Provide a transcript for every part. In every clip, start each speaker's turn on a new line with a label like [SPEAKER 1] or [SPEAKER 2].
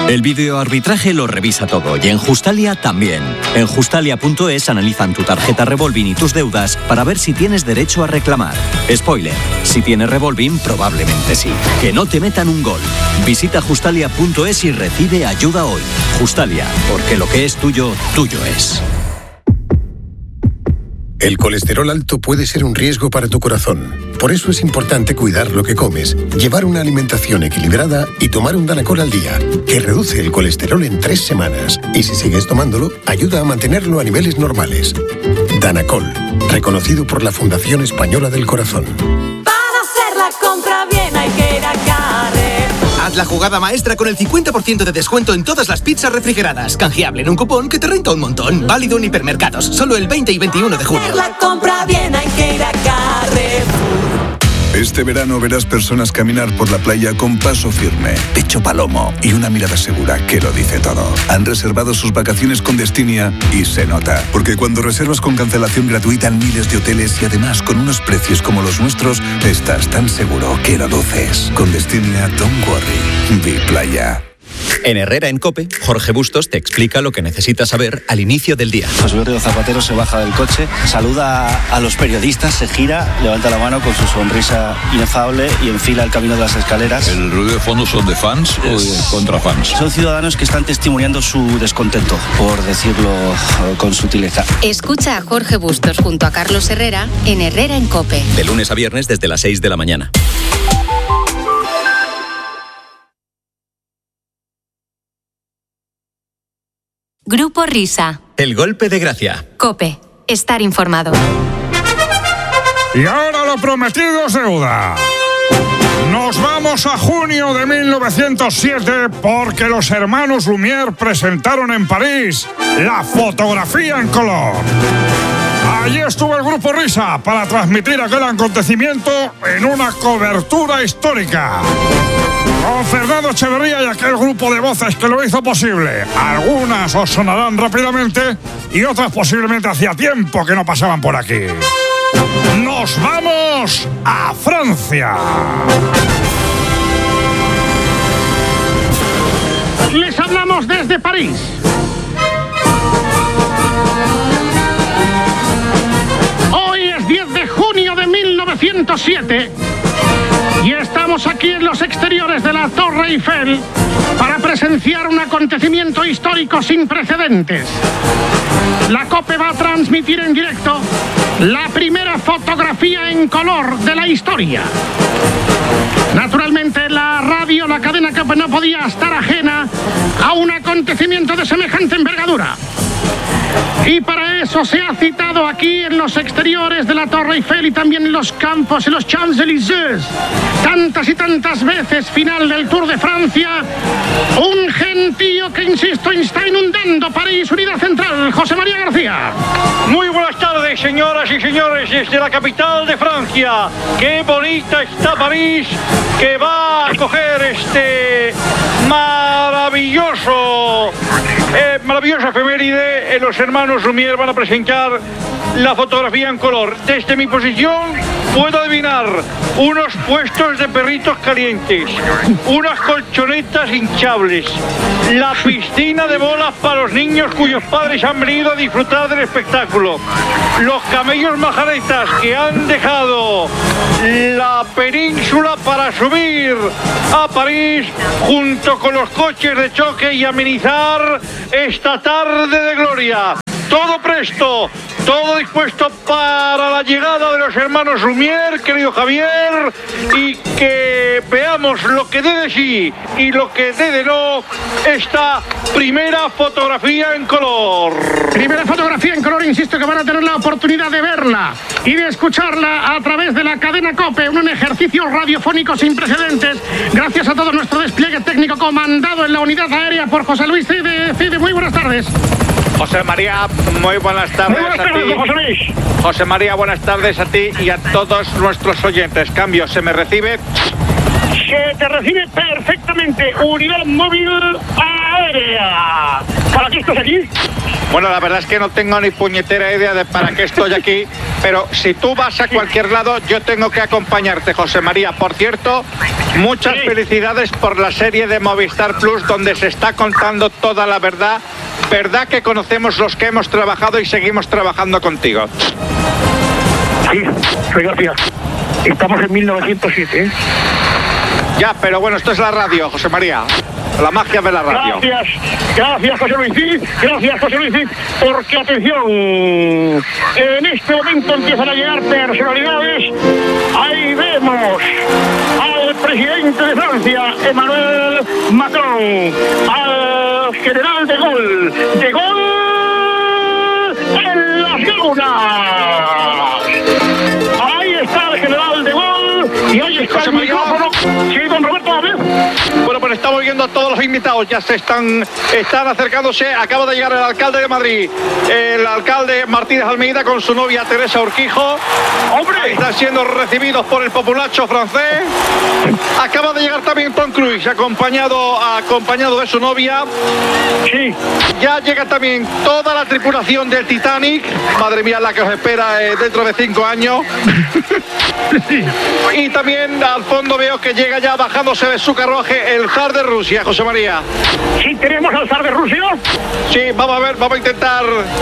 [SPEAKER 1] El videoarbitraje lo revisa todo y en Justalia también. En Justalia.es analizan tu tarjeta Revolving y tus deudas para ver si tienes derecho a reclamar. Spoiler, si tienes Revolving, probablemente sí. Que no te metan un gol. Visita Justalia.es y recibe ayuda hoy. Justalia, porque lo que es tuyo, tuyo es.
[SPEAKER 2] El colesterol alto puede ser un riesgo para tu corazón. Por eso es importante cuidar lo que comes, llevar una alimentación equilibrada y tomar un Danacol al día, que reduce el colesterol en 3 semanas. Y si sigues tomándolo, ayuda a mantenerlo a niveles normales. Danacol, reconocido por la Fundación Española del Corazón.
[SPEAKER 3] Para hacer la compra bien hay que ir a Carrefour.
[SPEAKER 4] Haz la jugada maestra con el 50% de descuento en todas las pizzas refrigeradas. Canjeable en un cupón que te renta un montón. Válido en hipermercados. Solo el 20 y 21 de junio.
[SPEAKER 3] Hacer la compra bien hay que ir a Carrefour.
[SPEAKER 5] Este verano verás personas caminar por la playa con paso firme, pecho palomo y una mirada segura que lo dice todo. Han reservado sus vacaciones con Destinia y se nota. Porque cuando reservas con cancelación gratuita en miles de hoteles y además con unos precios como los nuestros, estás tan seguro que lo luces. Con Destinia, don't worry. Be Playa.
[SPEAKER 1] En Herrera en COPE, Jorge Bustos te explica lo que necesitas saber al inicio del día.
[SPEAKER 6] José Berrio Zapatero se baja del coche, saluda a los periodistas, se gira, levanta la mano con su sonrisa inefable y enfila el camino de las escaleras.
[SPEAKER 7] ¿El ruido de fondo son de fans o de contrafans?
[SPEAKER 6] Son ciudadanos que están testimoniando su descontento, por decirlo con sutileza.
[SPEAKER 8] Escucha a Jorge Bustos junto a Carlos Herrera en Herrera en COPE.
[SPEAKER 1] De lunes a viernes desde las 6 de la mañana.
[SPEAKER 8] Grupo Risa.
[SPEAKER 1] El golpe de gracia.
[SPEAKER 8] COPE. Estar informado.
[SPEAKER 9] Y ahora lo prometido es deuda. Nos vamos a junio de 1907 porque los hermanos Lumière presentaron en París la fotografía en color. Allí estuvo el Grupo Risa para transmitir aquel acontecimiento en una cobertura histórica. Con Fernando Echeverría y aquel grupo de voces que lo hizo posible. Algunas os sonarán rápidamente y otras posiblemente hacía tiempo que no pasaban por aquí. ¡Nos vamos a Francia! Les hablamos desde París. Hoy es 10 de junio de 1907 y estamos aquí en los exteriores de la Torre Eiffel para presenciar un acontecimiento histórico sin precedentes. La COPE va a transmitir en directo la primera fotografía en color de la historia. Naturalmente, la radio, la cadena COPE no podía estar ajena a un acontecimiento de semejante envergadura. Y para eso se ha citado aquí en los exteriores de la Torre Eiffel y también en los campos, en los Champs-Élysées, tantas y tantas veces final del Tour de Francia, un gentío que, insisto, está inundando París, Unidad Central. José María García.
[SPEAKER 10] Muy buenas tardes, señoras y señores, desde la capital de Francia. Qué bonita está París, que va a coger este maravillosa efeméride. Los hermanos Lumière van a presentar la fotografía en color. Desde mi posición puedo adivinar unos puestos de perritos calientes, unas colchonetas hinchables, la piscina de bolas para los niños cuyos padres han venido a disfrutar del espectáculo, los camellos majaretas que han dejado la península para subir a París junto con los coches de choque y amenizar esta tarde de gloria. Todo presto, todo dispuesto para la llegada de los hermanos Lumière, querido Javier, y que veamos lo que dé de sí y lo que dé de no esta primera fotografía en color.
[SPEAKER 9] Primera fotografía en color, insisto que van a tener la oportunidad de verla y de escucharla a través de la cadena COPE, un ejercicio radiofónico sin precedentes, gracias a todo nuestro despliegue técnico comandado en la unidad aérea por José Luis Cide. Muy buenas tardes.
[SPEAKER 10] José María, muy buenas tardes, a ti.
[SPEAKER 9] José Luis.
[SPEAKER 10] José María, buenas tardes a ti y a todos nuestros oyentes. Cambio, ¿se me recibe?
[SPEAKER 9] Se te recibe perfectamente. Unidad móvil aérea. ¿Para qué estás aquí?
[SPEAKER 10] Bueno, la verdad es que no tengo ni puñetera idea de para qué estoy aquí, pero si tú vas a cualquier lado, yo tengo que acompañarte, José María. Por cierto, muchas felicidades por la serie de Movistar Plus, donde se está contando toda la verdad. Verdad que conocemos los que hemos trabajado y seguimos trabajando contigo.
[SPEAKER 11] Sí, soy García. Estamos en 1907, ¿eh?
[SPEAKER 10] Ya, pero bueno, esto es la radio, José María. La magia de la radio.
[SPEAKER 11] Gracias José Luis Cid, porque atención, en este momento empiezan a llegar personalidades. Ahí vemos al presidente de Francia, Emmanuel Macron, al general de Gaulle en las Lagunas. Ahí está el general de Gaulle y ahí está el micrófono. Sí, don Roberto, a ver.
[SPEAKER 10] Bueno, pues estamos viendo a todos los invitados, ya están acercándose. Acaba de llegar el alcalde de Madrid, el alcalde Martínez Almeida con su novia Teresa Urquijo. ¡Hombre! Están siendo recibidos por el populacho francés. Acaba de llegar también Tom Cruise, acompañado de su novia.
[SPEAKER 11] Sí.
[SPEAKER 10] Ya llega también toda la tripulación del Titanic. Madre mía, la que os espera dentro de 5 años.
[SPEAKER 11] Sí.
[SPEAKER 10] Y también al fondo veo que llega ya bajándose de su carruaje el zar de Rusia, José María.
[SPEAKER 11] ¿Sí tenemos al zar de Rusia?
[SPEAKER 10] Sí, vamos a ver, vamos a intentar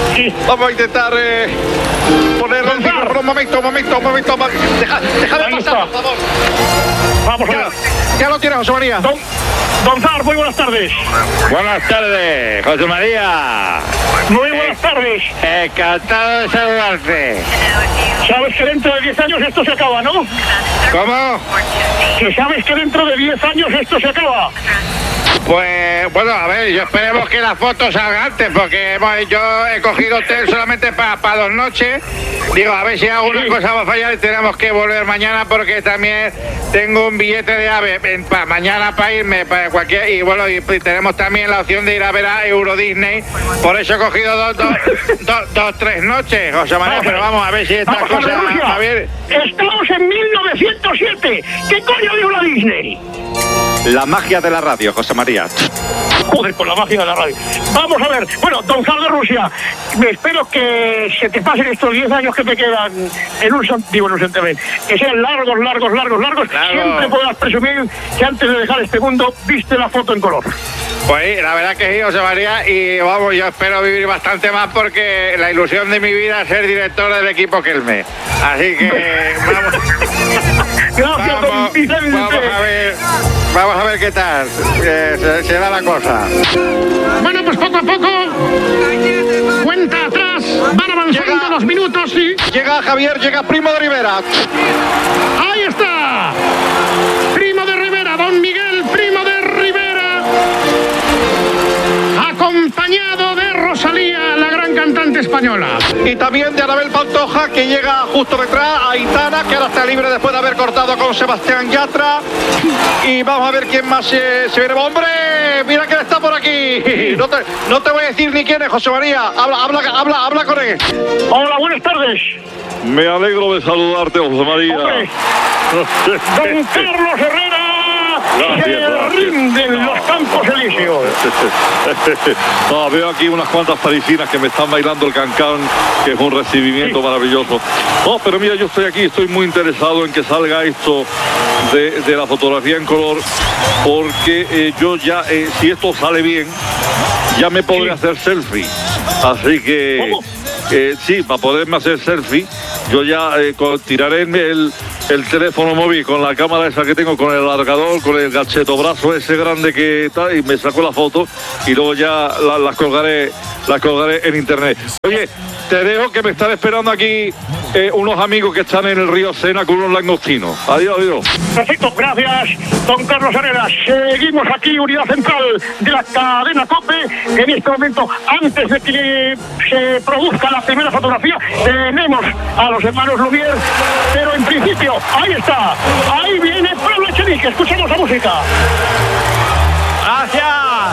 [SPEAKER 10] ponerlo en micrófono. Un momento. Déjame pasar, por favor.
[SPEAKER 11] Vamos a ver.
[SPEAKER 10] Ya lo tienes, José María.
[SPEAKER 11] Don Zar, muy buenas tardes.
[SPEAKER 12] Buenas tardes, José María.
[SPEAKER 11] Muy buenas tardes.
[SPEAKER 12] Encantado de saludarte.
[SPEAKER 11] Sabes que dentro de 10 años esto se acaba, ¿no?
[SPEAKER 12] ¿Cómo?
[SPEAKER 11] Que sabes que dentro de 10 años esto se acaba.
[SPEAKER 12] Pues, bueno, a ver, yo esperemos que la foto salga antes, porque yo he cogido hotel solamente para 2 noches. Digo, a ver si alguna cosa va a fallar y tenemos que volver mañana, porque también tengo un billete de AVE para mañana para irme para cualquier. Y bueno, y tenemos también la opción de ir a ver a Euro Disney. Por eso he cogido 3 noches, José María, pero vamos a ver si estas cosas. A ver.
[SPEAKER 11] Estamos en 1907. ¿Qué coño dijo la Disney?
[SPEAKER 10] La magia de la radio, José María.
[SPEAKER 11] Joder, con la magia de la radio. Vamos a ver. Bueno, don Zar de Rusia, me espero que se te pasen estos 10 años que te quedan en un sentimen, que sean largos. Claro. Siempre podrás presumir que antes de dejar este mundo viste la foto en color.
[SPEAKER 12] Pues la verdad que sí, José María, y vamos, yo espero vivir bastante más, porque la ilusión de mi vida es ser director del equipo Kelme. Así que vamos.
[SPEAKER 11] Gracias, don Vicente.
[SPEAKER 12] Vamos a ver qué tal se da la cosa.
[SPEAKER 11] Bueno, pues poco a poco, cuenta atrás, van avanzando los minutos y...
[SPEAKER 10] Llega Javier, llega Primo de Rivera.
[SPEAKER 11] ¡Ahí está! Primo de Rivera, don Miguel Primo de Rivera, acompañado de Rosalía, la gran cantante española.
[SPEAKER 10] Y también de Anabel Pantoja, que llega justo detrás, Aitana, que ahora está libre después de haber cortado con Sebastián Yatra. Y vamos a ver quién más se viene. ¡Hombre! Mira que está por aquí. No te voy a decir ni quién es, José María. Habla con él.
[SPEAKER 11] Hola, buenas tardes.
[SPEAKER 13] Me alegro de saludarte, José María.
[SPEAKER 11] Don Carlos Herrera. Se rinden los Campos Elíseos.
[SPEAKER 13] No, veo aquí unas cuantas parisinas que me están bailando el cancán, que es un recibimiento maravilloso. No, pero mira, yo estoy aquí, estoy muy interesado en que salga esto de la fotografía en color, porque yo ya, si esto sale bien, ya me podré hacer selfie. Así que, sí, para poderme hacer selfie, yo ya tiraré el teléfono móvil con la cámara esa que tengo, con el alargador, con el gachetobrazo ese grande que está, y me saco la foto y luego ya las colgaré en internet. Oye, te dejo, que me están esperando aquí unos amigos que están en el río Sena con unos langostinos. Adiós.
[SPEAKER 11] Perfecto, gracias, don Carlos Herrera. Seguimos aquí, unidad central de la cadena COPE. En este momento, antes de que se produzca la primera fotografía, tenemos a los hermanos Lumière, pero en principio, ahí está, ahí viene Pablo Echenique. Escuchemos la música.
[SPEAKER 10] Gracias.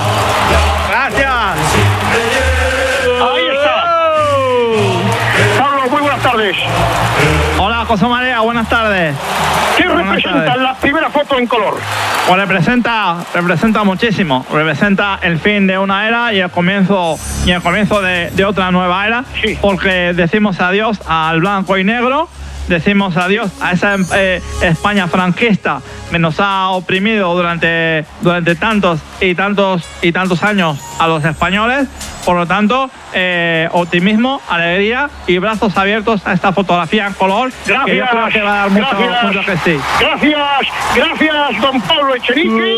[SPEAKER 11] Ahí está. Pablo, muy buenas tardes.
[SPEAKER 14] Hola, José María, buenas tardes.
[SPEAKER 11] ¿Qué representa la primera foto en color?
[SPEAKER 14] Pues representa muchísimo. Representa el fin de una era y el comienzo de otra nueva era.
[SPEAKER 11] Sí.
[SPEAKER 14] Porque decimos adiós al blanco y negro. Decimos adiós a esa España franquista que nos ha oprimido durante tantos años a los españoles. Por lo tanto, optimismo, alegría y brazos abiertos a esta fotografía en color.
[SPEAKER 11] Gracias,
[SPEAKER 14] que yo creo que va a dar mucho que sí.
[SPEAKER 11] Gracias, don Pablo Echenique.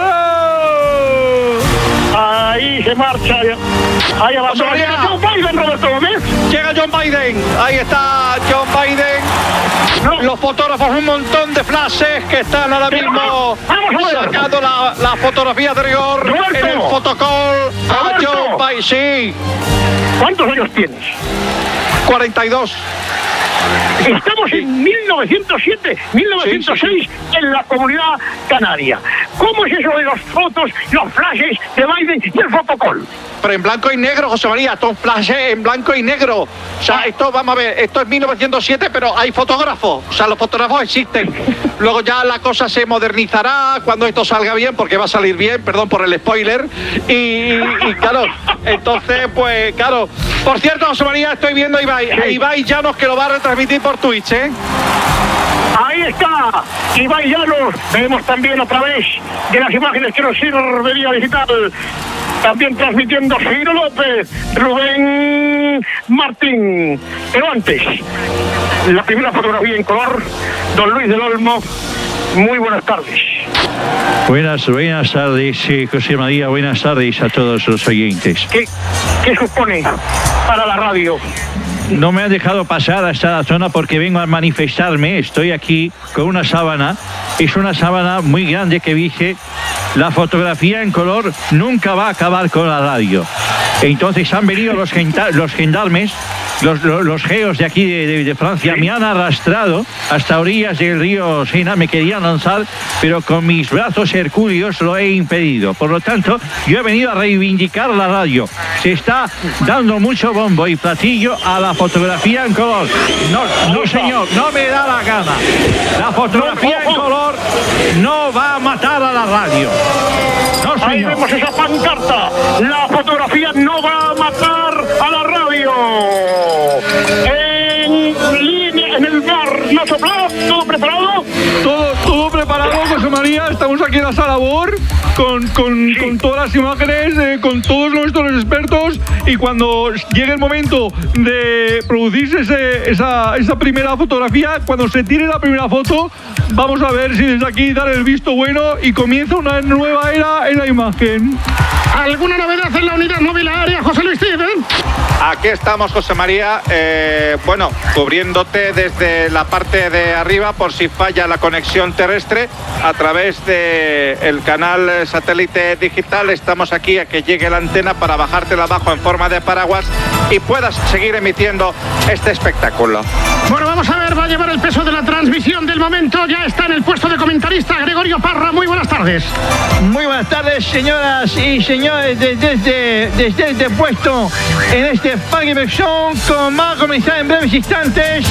[SPEAKER 11] Ahí se marcha. Ahí avanza. Llega John Biden, Roberto Gómez.
[SPEAKER 10] Llega John Biden. Ahí está John Biden.
[SPEAKER 11] No.
[SPEAKER 10] Los fotógrafos, un montón de flashes que están ahora mismo sacando la fotografía de rigor en el fotocall a John Biden. Sí.
[SPEAKER 11] ¿Cuántos años tienes?
[SPEAKER 10] 42.
[SPEAKER 11] Estamos en 1907, 1906 en la Comunidad Canaria. ¿Cómo es eso de las fotos, los flashes de Biden y el fotocall?
[SPEAKER 10] Pero en blanco y negro, José María, estos flashes en blanco y negro. O sea, esto, vamos a ver, esto es 1907, pero hay fotógrafos. O sea, los fotógrafos existen. Luego ya la cosa se modernizará cuando esto salga bien, porque va a salir bien, perdón por el spoiler. Y claro, entonces, pues, claro. Por cierto, José María, estoy viendo a Ibai Llanos, que lo va a retransmitir por Twitch, ¿eh?
[SPEAKER 11] Ahí está, Ibai Llanos. Vemos también a través de las imágenes que nos sirve vía digital. También transmitiendo Ciro López, Rubén Martín. Pero antes, la primera fotografía en color, don Luis del Olmo. Muy buenas tardes.
[SPEAKER 15] Buenas tardes, José María. Buenas tardes a todos los oyentes.
[SPEAKER 11] ¿Qué supone para la radio?
[SPEAKER 15] No me ha dejado pasar hasta la zona porque vengo a manifestarme. Estoy aquí con una sábana. Es una sábana muy grande que dije: la fotografía en color nunca va a acabar con la radio. Entonces han venido los gendarmes, los geos de aquí de Francia, me han arrastrado hasta orillas del río Sena, me querían lanzar, pero con mis brazos hercúleos lo he impedido. Por lo tanto, yo he venido a reivindicar la radio. Se está dando mucho bombo y platillo a la fotografía en color. No señor, no me da la gana. La fotografía en color no va a matar a la radio. No, señor.
[SPEAKER 11] Ahí vemos esa pancarta. La fotografía no va a matar a la radio. En línea, en el bar, Nacho Pla, ¿todo preparado?
[SPEAKER 14] Todo preparado, José María. Estamos aquí en la sala BOR con todas las imágenes, con todos nuestros expertos, y cuando llegue el momento de producirse esa primera fotografía, cuando se tire la primera foto, vamos a ver si desde aquí dan el visto bueno y comienza una nueva era en la imagen.
[SPEAKER 11] ¿Alguna novedad en la unidad móvil aérea, José Luis Steven?
[SPEAKER 12] Aquí estamos, José María, cubriéndote desde la parte de arriba por si falla la conexión terrestre a través del canal satélite digital. Estamos aquí a que llegue la antena para bajártela abajo en forma de paraguas y puedas seguir emitiendo este espectáculo.
[SPEAKER 11] Bueno, vamos a ver, va a llevar el peso de la transmisión del momento. Ya está en el puesto de comentarista Gregorio Parra. Muy buenas tardes.
[SPEAKER 14] Muy buenas tardes, señoras y señores, desde este puesto en este Parque Inversión, como va a comenzar en breves instantes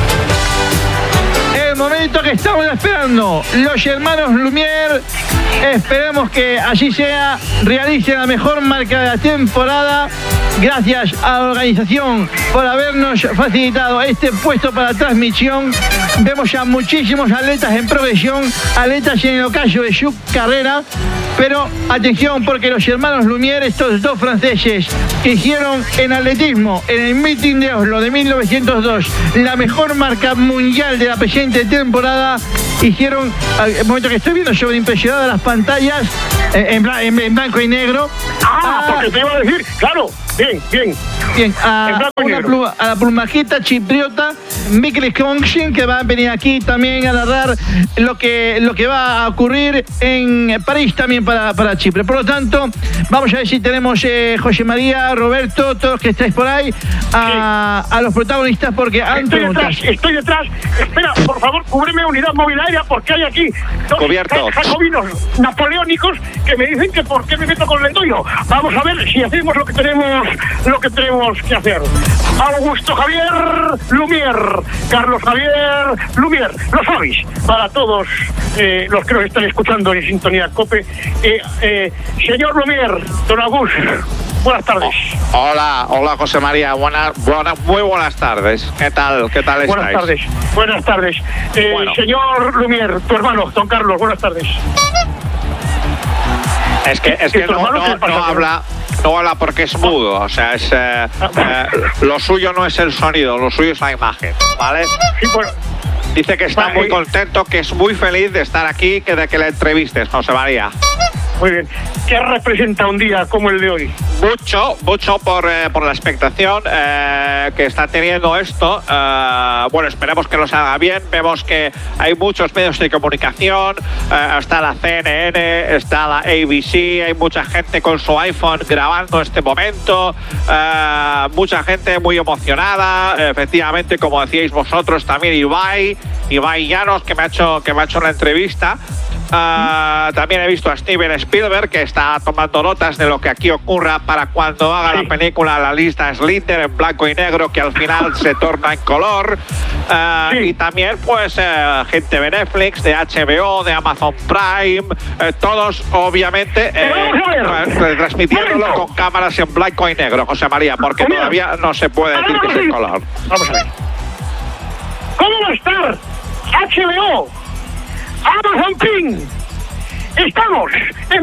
[SPEAKER 14] el momento que estamos esperando. Los hermanos Lumière, esperemos que así sea, realicen la mejor marca de la temporada. Gracias a la organización por habernos facilitado este puesto para la transmisión. Vemos a muchísimos atletas en progresión, atletas en el ocaso de su carrera. Pero atención, porque los hermanos Lumière, estos dos franceses, hicieron en atletismo, en el Meeting de Oslo de 1902, la mejor marca mundial de la presente temporada. Hicieron, el momento que estoy viendo, sobreimpresionada las pantallas, en blanco y negro.
[SPEAKER 11] Porque te iba a decir, claro, bien,
[SPEAKER 14] a la plumajita chipriota Mikkel Kongsin, que va a venir aquí también a narrar lo que va a ocurrir en París también para Chipre. Por lo tanto, vamos a ver si tenemos José María, Roberto, todos los que estáis por ahí, a los protagonistas, porque han preguntado.
[SPEAKER 11] Estoy detrás. Espera, por favor, cúbreme unidad móvil aérea porque hay aquí dos jacobinos napoleónicos que me dicen que por qué me meto con Lendoiro. Vamos a ver si hacemos lo que tenemos que hacer. Augusto Javier Lumière, Carlos Javier Lumière, lo sabéis, para todos los que nos están escuchando en Sintonía COPE. Señor Lumière, don Augusto, buenas tardes.
[SPEAKER 12] Hola José María, muy buenas tardes. ¿Qué tal estáis?
[SPEAKER 11] Buenas tardes. Bueno. Señor Lumière, tu hermano, don Carlos, buenas tardes.
[SPEAKER 12] Es que no habla porque es mudo, o sea, lo suyo no es el sonido, lo suyo es la imagen, ¿vale?
[SPEAKER 11] Sí, bueno.
[SPEAKER 12] Dice que está muy contento, que es muy feliz de estar aquí, de que le entrevistes, José María.
[SPEAKER 11] Muy bien. ¿Qué representa un día como el de hoy?
[SPEAKER 12] Mucho por la expectación que está teniendo esto. Bueno, esperemos que lo salga bien. Vemos que hay muchos medios de comunicación. Está la CNN, está la ABC. Hay mucha gente con su iPhone grabando este momento. Mucha gente muy emocionada. Efectivamente, como decíais vosotros, también Ibai Llanos, que me ha hecho la entrevista. También he visto a Steven Spielberg, que está tomando notas de lo que aquí ocurra para cuando haga la película La lista Schindler en blanco y negro, que al final se torna en color. Y también pues gente de Netflix, de HBO, de Amazon Prime, todos obviamente transmitiéndolo con cámaras en blanco y negro, José María, porque todavía no se puede decir que es en color.
[SPEAKER 11] Vamos a ver. ¿Cómo va a estar HBO? Amazon Prime. Estamos en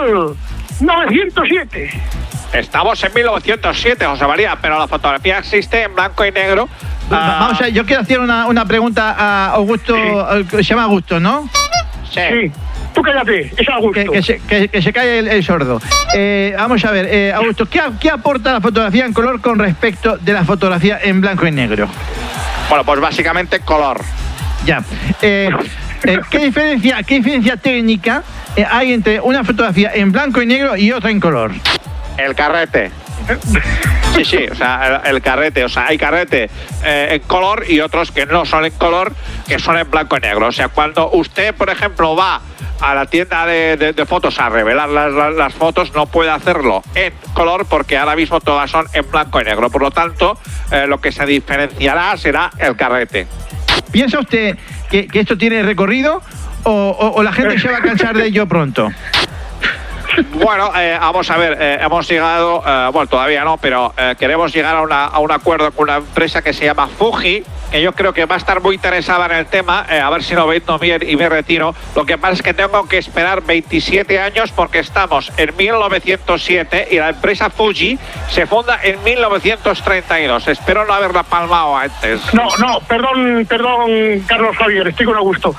[SPEAKER 11] 1907.
[SPEAKER 12] Estamos en 1907, José María, pero la fotografía existe en blanco y negro.
[SPEAKER 14] Vamos a ver, yo quiero hacer una pregunta a Augusto, se llama Augusto, ¿no?
[SPEAKER 11] Sí. Tú cállate, es Augusto.
[SPEAKER 14] Que se cae el sordo. Vamos a ver, Augusto, ¿qué aporta la fotografía en color con respecto de la fotografía en blanco y negro?
[SPEAKER 12] Bueno, pues básicamente color.
[SPEAKER 14] Ya. ¿Qué diferencia técnica hay entre una fotografía en blanco y negro y otra en color?
[SPEAKER 12] El carrete. Sí, o sea, el carrete. O sea, hay carrete en color y otros que no son en color, que son en blanco y negro. O sea, cuando usted, por ejemplo, va a la tienda de fotos a revelar las fotos, no puede hacerlo en color porque ahora mismo todas son en blanco y negro. Por lo tanto, lo que se diferenciará será el carrete.
[SPEAKER 14] ¿Piensa usted que esto tiene recorrido o la gente se va a cansar de ello pronto?
[SPEAKER 12] Bueno, vamos a ver, hemos llegado, bueno, todavía no, pero queremos llegar a un acuerdo con una empresa que se llama Fuji, que yo creo que va a estar muy interesada en el tema, a ver si lo vendo bien y me retiro. Lo que pasa es que tengo que esperar 27 años porque estamos en 1907 y la empresa Fuji se funda en 1932. Espero no haberla palmado antes.
[SPEAKER 11] No, perdón, Carlos Javier, estoy con Augusto.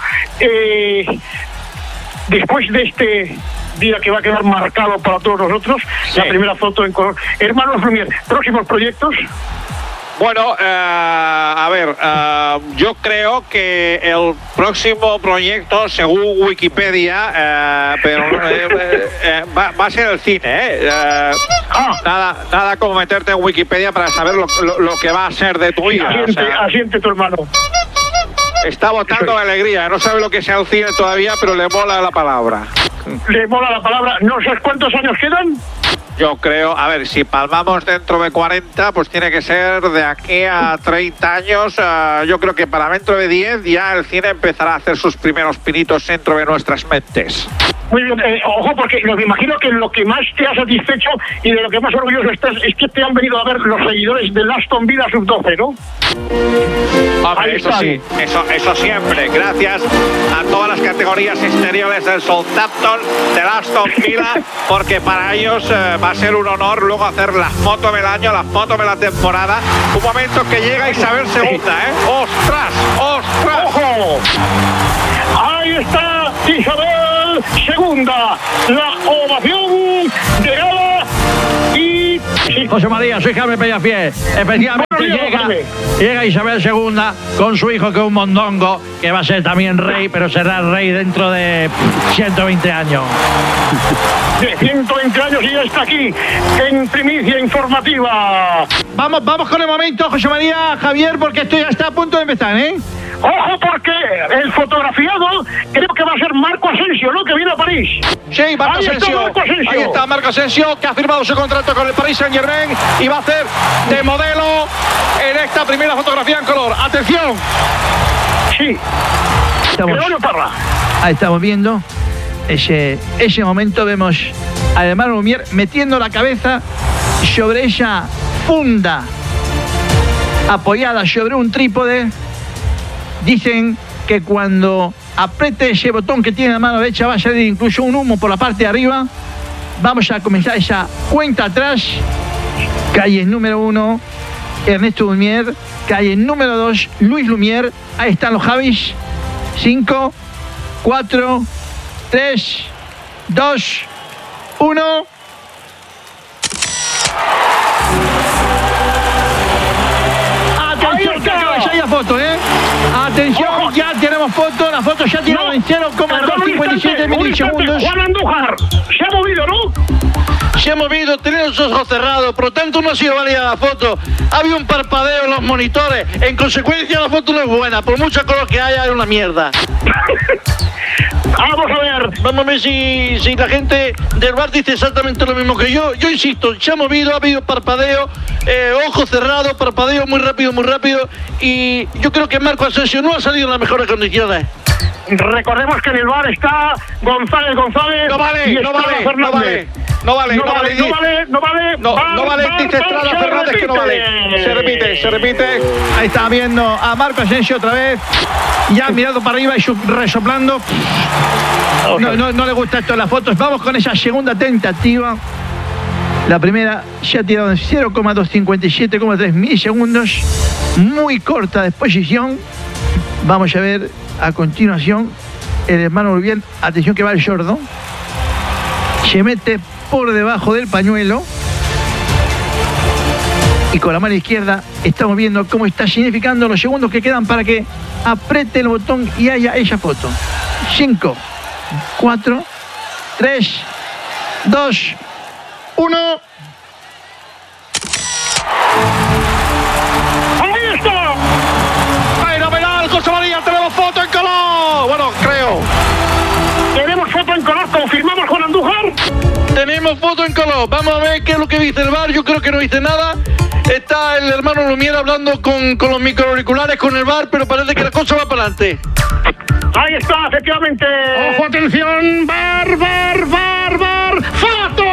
[SPEAKER 11] Después de este día que va a quedar marcado para todos nosotros, la primera foto en color. Hermanos Lumière, ¿próximos proyectos?
[SPEAKER 12] Bueno, a ver, yo creo que el próximo proyecto, según Wikipedia, va a ser el cine, Nada como meterte en Wikipedia para saber lo que va a ser de tu vida.
[SPEAKER 11] Asiente tu hermano.
[SPEAKER 12] Está botando alegría, no sabe lo que sea el cine todavía, pero le mola la palabra.
[SPEAKER 11] ¿Le mola la palabra? ¿No sabes cuántos años quedan?
[SPEAKER 12] Yo creo, a ver, si palmamos dentro de 40, pues tiene que ser de aquí a 30 años. Yo creo que para dentro de 10 ya el cine empezará a hacer sus primeros pinitos dentro de nuestras mentes.
[SPEAKER 11] Muy bien, ojo, porque me imagino que lo que más te ha satisfecho y de lo que más orgulloso estás es que te han venido a ver los seguidores del Aston Villa Sub-12, ¿no?
[SPEAKER 12] Hombre, eso sí, eso siempre. Gracias a todas las categorías exteriores del Southampton, del Aston Villa, porque para ellos va a ser un honor luego hacer la foto del año, la foto de la temporada. Un momento que llega Isabel II, ¡Ostras!
[SPEAKER 11] ¡Ojo! Ahí está Isabel II, la ovación de gala y...
[SPEAKER 15] José María, soy Jaime Peñafiel. Efectivamente llega Isabel II con su hijo, que es un mondongo, que va a ser también rey, pero será rey dentro de 120 años.
[SPEAKER 11] De 120 años y ya está aquí, en primicia informativa.
[SPEAKER 14] Vamos con el momento, José María, Javier, porque esto ya está a punto de empezar, ¿eh?
[SPEAKER 11] Ojo, porque el fotografiado creo que va a ser Marco Asensio, ¿no? Que viene a París.
[SPEAKER 10] Sí, Marco Asensio. Ahí está Marco Asensio, que ha firmado su contrato con el Paris Saint-Germain y va a hacer de modelo en esta primera fotografía en color. ¡Atención!
[SPEAKER 11] Sí.
[SPEAKER 14] Ahí estamos viendo ese momento. Vemos a hermano Lumière metiendo la cabeza sobre esa funda apoyada sobre un trípode. Dicen que cuando apriete ese botón que tiene en la mano derecha va a salir incluso un humo por la parte de arriba. Vamos a comenzar esa cuenta atrás. Calle número 1, Ernesto Lumière. Calle número 2, Luis Lumière. Ahí están los Javis. 5, 4, 3, 2, 1. Atención, que ya hay foto, Atención, ya tenemos foto. La foto ya tiene en 0,257 milisegundos.
[SPEAKER 11] Juan Andújar, se ha movido, ¿no?
[SPEAKER 15] Se ha movido, tenía los ojos cerrados, por lo tanto no ha sido válida la foto. Había un parpadeo en los monitores, en consecuencia la foto no es buena, por mucho color que haya, es una mierda.
[SPEAKER 11] Vamos a ver
[SPEAKER 15] si la gente del bar dice exactamente lo mismo que yo. Yo insisto, se ha movido, ha habido parpadeo, ojo cerrado, parpadeo muy rápido, y yo creo que Marco Asensio no ha salido en las mejores condiciones.
[SPEAKER 11] Recordemos que en el bar está González.
[SPEAKER 10] No vale, dice Estrada Fernández que no vale. Se repite.
[SPEAKER 14] Ahí está viendo a Marco Asensio otra vez. Ya mirando para arriba y resoplando. No le gusta esto de las fotos. Vamos con esa segunda tentativa. La primera se ha tirado en 0,257,3 milisegundos. Muy corta de exposición. Vamos a ver a continuación el hermano Lumière. Atención que va el sordo. Se mete por debajo del pañuelo. Y con la mano izquierda estamos viendo cómo está significando los segundos que quedan para que apriete el botón y haya esa foto. 5, 4, 3, 2, 1.
[SPEAKER 11] ¡Ahí está!
[SPEAKER 10] ¡Fenomenal, José María! ¡Tenemos foto en color! Bueno, creo.
[SPEAKER 11] ¿Tenemos foto en color? ¿Confirmamos, Juan Andújar?
[SPEAKER 15] Tenemos foto en color. Vamos a ver qué es lo que dice el bar. Yo creo que no dice nada. Está el hermano Lumière hablando con los microauriculares con el bar, pero parece que la cosa va para adelante.
[SPEAKER 11] Ahí está, efectivamente.
[SPEAKER 9] ¡Ojo, atención! ¡Bar! ¡Foto!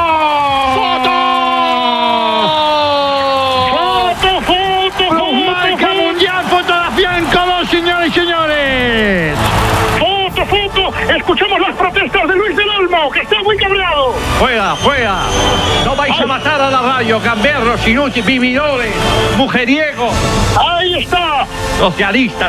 [SPEAKER 14] Marca mundial, fotografía en color, señores y señores.
[SPEAKER 11] Foto. Escuchemos las protestas de Luis del Olmo, que está muy cabreado.
[SPEAKER 15] Fuera. No vais a matar a la radio, gamberros, inútiles, vividores, mujeriegos.
[SPEAKER 11] Ahí está.
[SPEAKER 15] Socialistas.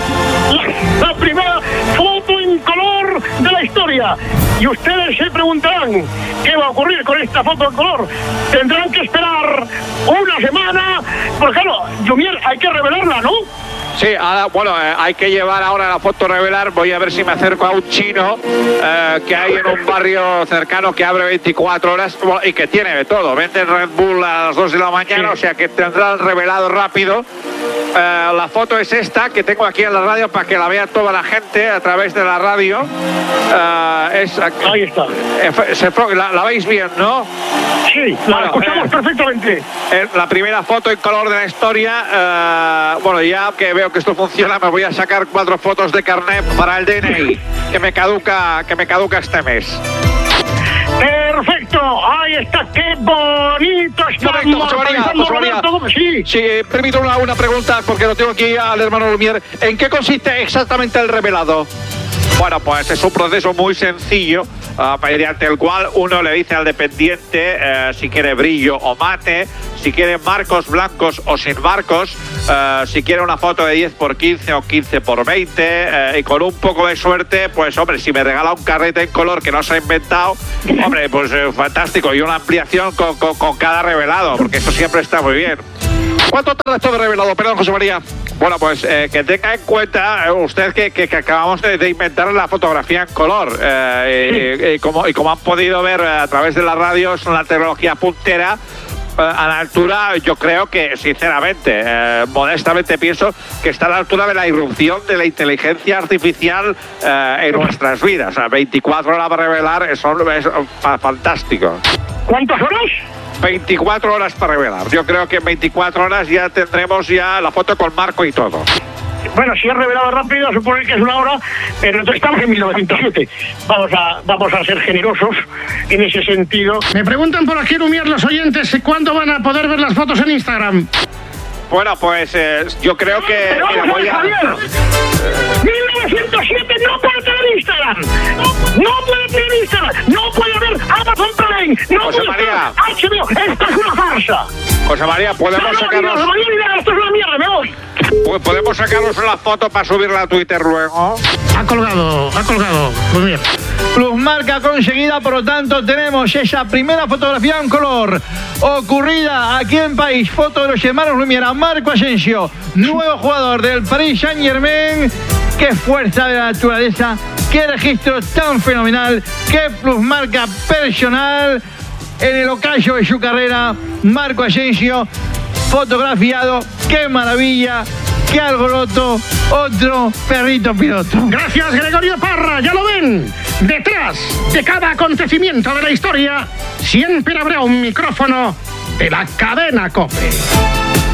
[SPEAKER 11] La primera foto en color de la historia. Y ustedes se preguntarán qué va a ocurrir con esta foto en color. Tendrán que esperar una semana, porque claro, Lumière hay que revelarla, ¿no?
[SPEAKER 12] Sí, hay que llevar ahora la foto a revelar. Voy a ver si me acerco a un chino que hay en un barrio cercano que abre 24 horas y que tiene de todo. Vende Red Bull a las 2 de la mañana, o sea que tendrá el revelado rápido. La foto es esta, que tengo aquí en la radio para que la vea toda la gente a través de la radio.
[SPEAKER 11] Ahí está.
[SPEAKER 12] La veis bien, ¿no?
[SPEAKER 11] Sí, la escuchamos perfectamente.
[SPEAKER 12] La primera foto en color de la historia. Ya que veo que esto funciona, me voy a sacar 4 fotos de carnet para el DNI, que me caduca este mes.
[SPEAKER 11] Perfecto, ahí está, qué bonito está.
[SPEAKER 10] José María. Sí, permito una pregunta, porque lo tengo aquí al hermano Lumière. ¿En qué consiste exactamente el revelado?
[SPEAKER 12] Bueno, pues es un proceso muy sencillo, mediante el cual uno le dice al dependiente si quiere brillo o mate, si quiere marcos blancos o sin marcos, si quiere una foto de 10x15 o 15x20, y con un poco de suerte, pues hombre, si me regala un carrete en color que no se ha inventado, hombre, pues fantástico, y una ampliación con cada revelado, porque eso siempre está muy bien.
[SPEAKER 10] ¿Cuánto tarda esto de revelado? Perdón, José María.
[SPEAKER 12] Bueno, pues que tenga en cuenta usted que acabamos de inventar la fotografía en color. Y como han podido ver a través de la radio, es una tecnología puntera, a la altura, yo creo que, sinceramente, modestamente pienso que está a la altura de la irrupción de la inteligencia artificial en nuestras vidas. O sea, 24 horas para revelar es fantástico.
[SPEAKER 11] ¿Cuántas horas?
[SPEAKER 12] 24 horas para revelar. Yo creo que en 24 horas ya tendremos ya la foto con Marco y todo.
[SPEAKER 11] Bueno, si es revelado rápido, supone que es una hora, pero entonces estamos en 1907. Vamos a ser generosos en ese sentido.
[SPEAKER 16] Me preguntan por aquí, Lumier, los oyentes, ¿cuándo van a poder ver las fotos en Instagram?
[SPEAKER 12] Bueno, pues yo creo que...
[SPEAKER 11] Pero vamos a ver, Javier. 1907 no puede tener Instagram. No puede tener Instagram. No puede haber Amazon Prime. No
[SPEAKER 12] José
[SPEAKER 11] puede
[SPEAKER 12] María.
[SPEAKER 11] tener HBO. Esto es una farsa.
[SPEAKER 12] José María, podemos sacarnos...
[SPEAKER 11] Esto es una mierda, me voy.
[SPEAKER 12] ¿Podemos sacarnos una foto para subirla a Twitter luego?
[SPEAKER 16] Ha colgado, muy bien.
[SPEAKER 14] Plusmarca conseguida, por lo tanto tenemos esa primera fotografía en color ocurrida aquí en país. Foto de los hermanos Lumière. Marco Asensio, nuevo jugador del Paris Saint-Germain. Qué fuerza de la naturaleza, qué registro tan fenomenal, qué plusmarca personal en el ocaso de su carrera. Marco Asensio fotografiado, qué maravilla, qué alboroto, otro perrito piloto.
[SPEAKER 16] Gracias, Gregorio Parra, ya lo ven. Detrás de cada acontecimiento de la historia siempre habrá un micrófono de la cadena COPE.